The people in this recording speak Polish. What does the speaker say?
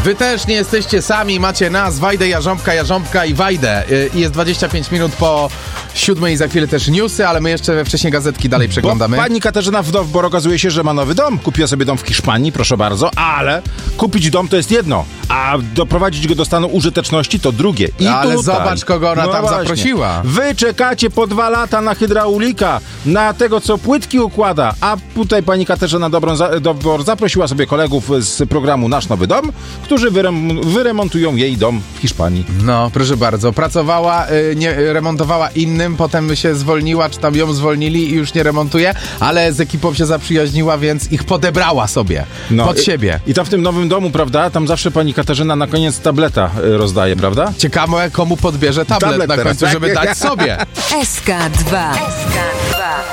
Wy też nie jesteście sami, macie nas, Wajdę, Jarząbka i Wajdę. I jest 25 minut po 7 i za chwilę też newsy, ale my jeszcze wcześniej gazetki dalej przeglądamy. Bo pani Katarzyna w Dowbor okazuje się, że ma nowy dom. Kupiła sobie dom w Hiszpanii, proszę bardzo, ale kupić dom to jest jedno, a doprowadzić go do stanu użyteczności to drugie. I ale tutaj, zobacz, kogo ona tam zaprosiła. Wy czekacie po 2 lata na hydraulika, na tego, co płytki układa, a tutaj pani Katarzyna Dowbor zaprosiła sobie kolegów z programu Nasz Nowy Dom, którzy wyremontują jej dom w Hiszpanii. No, proszę bardzo. Pracowała, remontowała innym, potem się zwolniła, czy tam ją zwolnili i już nie remontuje, ale z ekipą się zaprzyjaźniła, więc ich podebrała sobie pod siebie. I tam w tym nowym domu, prawda, tam zawsze pani Katarzyna na koniec tableta rozdaje, prawda? Ciekawe, komu podbierze tablet na końcu, teraz, żeby dać sobie. SK2.